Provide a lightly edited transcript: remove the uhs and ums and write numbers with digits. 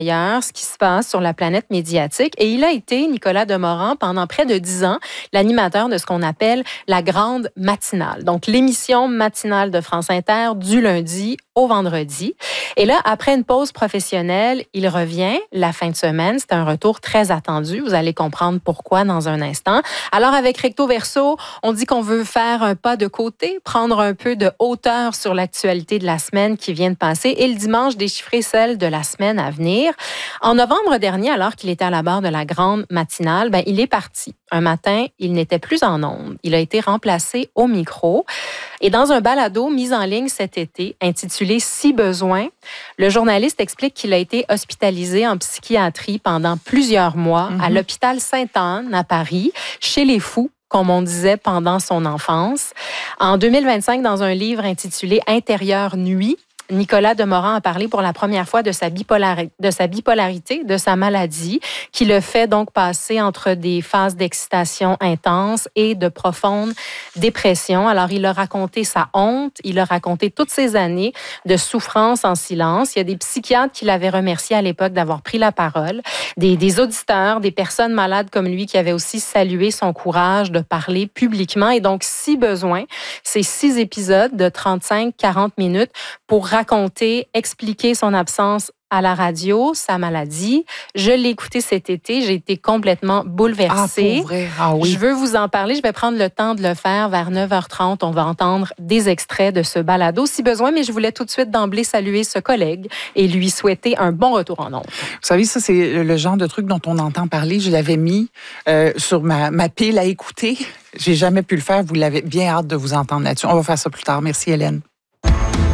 ailleurs ce qui se passe sur la planète médiatique. Et il a été, Nicolas Demorand, pendant près de 10 ans, l'animateur de ce qu'on appelle la grande matinale. Donc, l'émission matinale de France Inter du lundi au vendredi. Et là, après une pause professionnelle, il revient la fin de semaine. C'est un retour très attendu. Vous allez comprendre pourquoi dans un instant. Alors, avec Recto Verso, on dit qu'on veut faire un pas de côté, prendre un peu de hauteur sur l'actualité de la semaine qui vient de passer et le dimanche, déchiffrer celle de la semaine à venir. En novembre dernier, alors qu'il était à la barre de la grande matinale, il est parti. Un matin, il n'était plus en ondes. Il a été remplacé au micro. Et dans un balado mis en ligne cet été, intitulé « Si besoin », le journaliste explique qu'il a été hospitalisé en psychiatrie pendant plusieurs mois à l'hôpital Sainte-Anne à Paris, chez les fous, comme on disait pendant son enfance. En 2025, dans un livre intitulé « Intérieur nuit », Nicolas Demorand a parlé pour la première fois de sa bipolarité, de sa maladie, qui le fait donc passer entre des phases d'excitation intense et de profonde dépression. Alors, il a raconté sa honte, il a raconté toutes ces années de souffrance en silence. Il y a des psychiatres qui l'avaient remercié à l'époque d'avoir pris la parole, des auditeurs, des personnes malades comme lui qui avaient aussi salué son courage de parler publiquement. Et donc, si besoin, c'est 6 épisodes de 35-40 minutes pour raconter, expliquer son absence à la radio, sa maladie. Je l'ai écouté cet été, j'ai été complètement bouleversée. Ah, pour vrai? Ah oui. Je veux vous en parler, je vais prendre le temps de le faire vers 9h30. On va entendre des extraits de ce balado si besoin, mais je voulais tout de suite d'emblée saluer ce collègue et lui souhaiter un bon retour en ondes. Vous savez, ça, c'est le genre de truc dont on entend parler. Je l'avais mis sur ma pile à écouter. J'ai jamais pu le faire. Vous l'avez bien hâte de vous entendre là-dessus. On va faire ça plus tard. Merci, Hélène.